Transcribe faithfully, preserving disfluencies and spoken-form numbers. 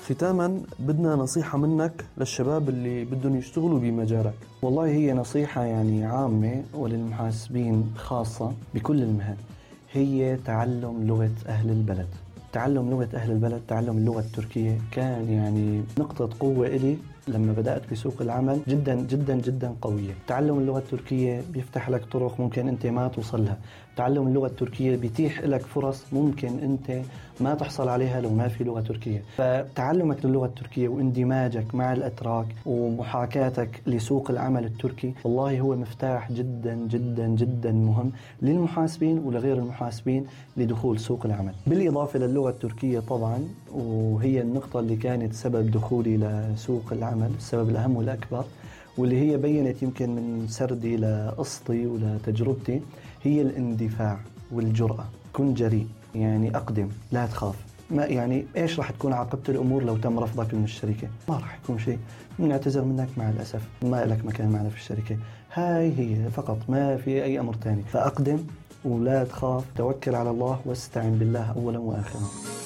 ختاما بدنا نصيحة منك للشباب اللي بدهم يشتغلوا بمجالك. والله هي نصيحة يعني عامة وللمحاسبين خاصة بكل المهن، هي تعلم لغة أهل البلد. تعلم لغة أهل البلد، تعلم اللغة التركية كان يعني نقطة قوة إلي لما بدأت بسوق العمل، جدا جدا جدا قوية. تعلم اللغة التركية بيفتح لك طرق ممكن أنت ما توصلها. تعلم اللغة التركية بيتيح لك فرص ممكن أنت ما تحصل عليها لو ما في لغة تركية. فتعلمك للغة التركية واندماجك مع الأتراك ومحاكاتك لسوق العمل التركي والله هو مفتاح جدا جدا جدا مهم للمحاسبين ولغير المحاسبين لدخول سوق العمل. بالإضافة للغة التركية طبعا، وهي النقطة اللي كانت سبب دخولي لسوق العمل، السبب الأهم والأكبر، واللي هي بينت يمكن من سردي لقصتي ولتجربتي، هي الاندفاع والجرأة. كن جريء، يعني أقدم، لا تخاف. ما يعني إيش راح تكون عاقبة الأمور لو تم رفضك من الشركة؟ ما راح يكون شيء، نعتذر منك مع الأسف، ما لك مكان معنا في الشركة. هاي هي فقط، ما في أي أمر تاني. فأقدم ولا تخاف، توكل على الله واستعن بالله أولا وآخرا.